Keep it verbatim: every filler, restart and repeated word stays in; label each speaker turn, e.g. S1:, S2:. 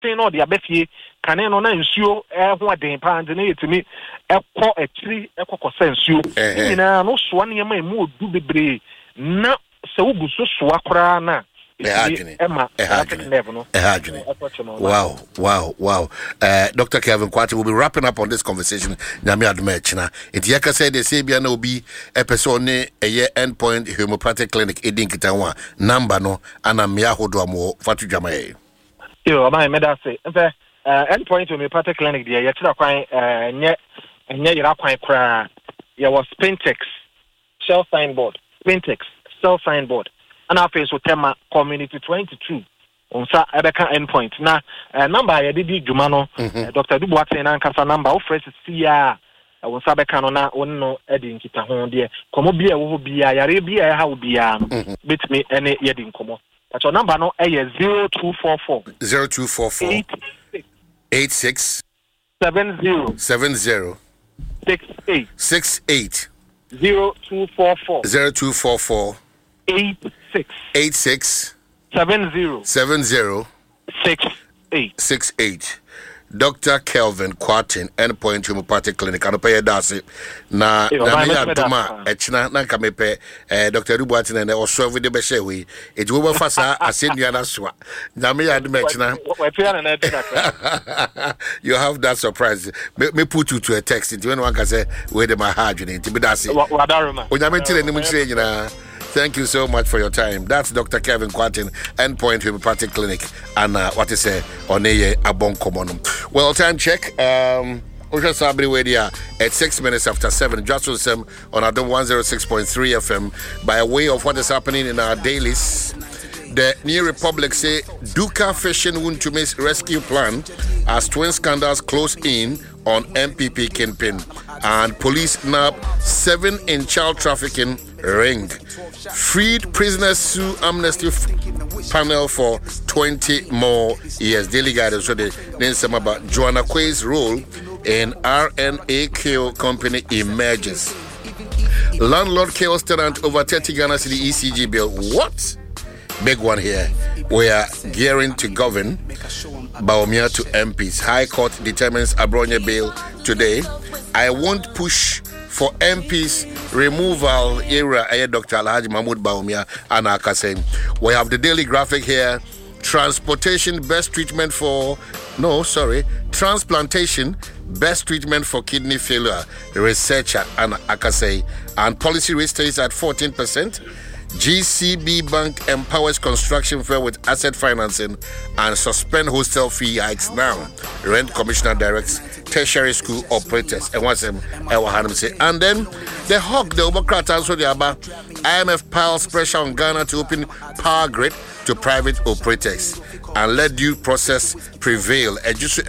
S1: thing no the abefie can no na nsuo eh ho aden pa ande na yetimi ekọ akiri ekọ kosa nsuo nyina no soa ne yema emu odu bebre na se wo buso soa kora na
S2: Emma, wow, wow, wow. Uh, Doctor Kevin Kwati will be wrapping up on this conversation. Nyame admechna. It yaka said the Sabia no be episode a year endpoint homeopathic clinic edin kitanwa number no ana mia hodo amo fatu jamae.
S1: Yo, my meda say, uh, endpoint homeopathic clinic there yetira kwan uh nye nye yira kwan kra ya was Pentex shell signboard, Pentex shell signboard. And our face will tema community twenty-two on sa ebeka endpoint na uh, number ya didi jumano uh, Doctor Dubuate na nkasa number of fresh sia on sa beka no na onno edi nkita ho de komo bia wo bia yare bia ya ha bia no betimi ene yedi nkomo but your number no eh zero two four four
S2: zero two four four eight six
S1: seven zero
S2: seven zero
S1: six eight
S2: six eight
S1: zero two four four
S2: zero two four four
S1: eight six
S2: eight six
S1: seven zero
S2: seven zero
S1: six eight
S2: six eight. Doctor Kelvin Kwatin Endpoint Homeopathic Clinic anope dase na na me adoma echina na kamepe eh Doctor Dubuatin na oso de be share we it we be fasa asendua na soa na me adoma echina you have that surprise me, me put you to a text it when one can say we de my hard you be dase onyame tire ni mu chire nyina. Thank you so much for your time. That's Doctor Kevin Kwatin, Endpoint Homeopathic Clinic, and uh, what is it? Oneye Abon Komonum. Well, time check. Um, Osha Sabri Wedia at six minutes after seven. Just with them on Adom one oh six point three F M by way of what is happening in our dailies. The New Republic say Duka Fishing Wound to Miss Rescue Plan as twin scandals close in on M P P Kingpin, and police nab seven in child trafficking ring. Freed prisoners sue Amnesty f- panel for twenty more years. Daily Guidance so they then some about Joanna Quay's role in R N A K company emerges. Landlord kills tenant over thirty Ghana City E C G bill. What? Big one here. We are gearing to govern. Bawumia to M Ps. High Court determines Abronya bail today. I won't push for M Ps removal era. Doctor Alhaji Mahmoud Bawumia and Akase. We have the daily graphic here. Transportation best treatment for no sorry transplantation best treatment for kidney failure. Researcher and Akase and policy rate stays at fourteen percent. G C B Bank empowers construction firm with asset financing and suspend hostel fee hikes now. Rent Commissioner directs tertiary school operators. And what's him? And then the hawk, the Obokrat also the Aba. I M F piles pressure on Ghana to open power grid to private operators and let due process prevail. Ejusu